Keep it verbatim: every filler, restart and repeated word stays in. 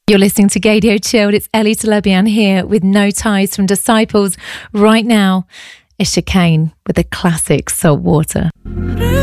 You're listening to Gaydio Chilled. It's Ellie Telebian here with No Ties from Disciples. Right now, it's Chicane with the classic Salt Water.